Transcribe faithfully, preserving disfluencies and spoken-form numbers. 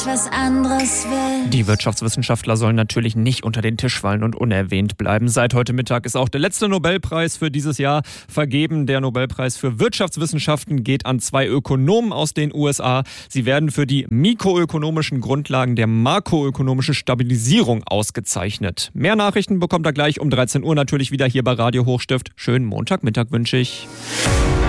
ich was anderes will. Die Wirtschaftswissenschaftler sollen natürlich nicht unter den Tisch fallen und unerwähnt bleiben. Seit heute Mittag ist auch der letzte Nobelpreis für dieses Jahr vergeben. Der Nobelpreis für Wirtschaftswissenschaften geht an zwei Ökonomen aus den U S A. Sie werden für die mikroökonomischen Grundlagen der makroökonomischen Stabilisierung ausgezeichnet. Mehr Nachrichten bekommt er gleich um dreizehn Uhr natürlich wieder hier bei Radio Hochstift. Schönen Montagmittag wünsche ich.